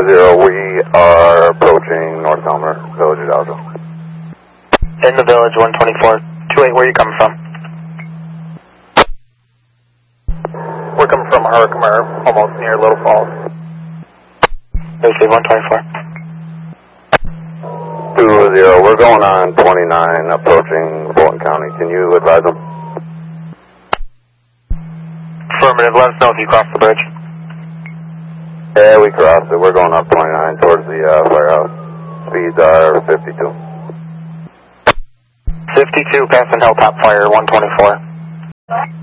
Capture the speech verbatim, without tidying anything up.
zero, we are approaching North Elmer, Village of Hidalgo. In the village, one twenty-four. two eight, where are you coming from? We're coming from Herkimer, almost near Little Falls. Receive one twenty-four. two zero, we're going on twenty-nine, approaching Fulton County. Can you advise them? Affirmative, let us know if you cross the bridge. Yeah, we crossed it. We're going up twenty-nine towards the uh, firehouse. Speeds are fifty-two. fifty-two, passing Hilltop Fire, one twenty-four.